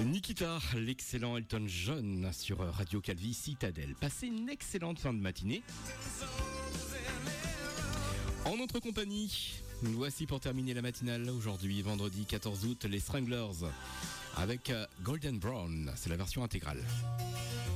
Nikita, l'excellent Elton John sur Radio Calvi Citadelle. Passez une excellente fin de matinée. En notre compagnie, nous voici pour terminer la matinale. Aujourd'hui, vendredi 14 août, les Stranglers avec Golden Brown. C'est la version intégrale.